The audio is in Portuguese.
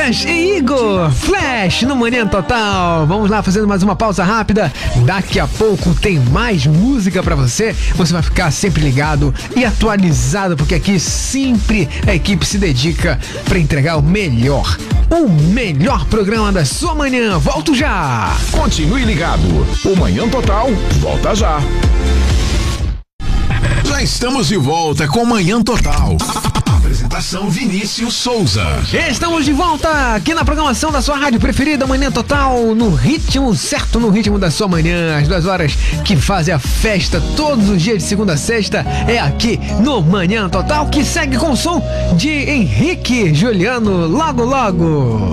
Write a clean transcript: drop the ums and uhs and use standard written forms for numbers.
Lucas e Igor, Flash no Manhã Total. Vamos lá, fazendo mais uma pausa rápida. Daqui a pouco tem mais música pra você. Você vai ficar sempre ligado e atualizado, porque aqui sempre a equipe se dedica pra entregar o melhor programa da sua manhã. Volto já. Continue ligado. O Manhã Total volta já. Já estamos de volta com Manhã Total. Apresentação Vinícius Souza. Estamos de volta aqui na programação da sua rádio preferida, Manhã Total, no ritmo certo, no ritmo da sua manhã. As 2 horas que fazem a festa todos os dias de segunda a sexta é aqui no Manhã Total, que segue com o som de Henrique Juliano logo logo.